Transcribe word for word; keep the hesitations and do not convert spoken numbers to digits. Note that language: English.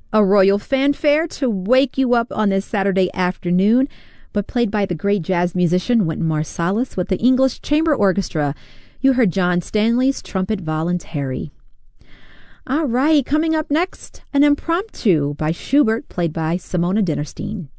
A royal fanfare to wake you up on this Saturday afternoon, but played by the great jazz musician Wynton Marsalis with the English Chamber Orchestra. You heard John Stanley's Trumpet Voluntary. All right, coming up next, an impromptu by Schubert, played by Simona Dinnerstein.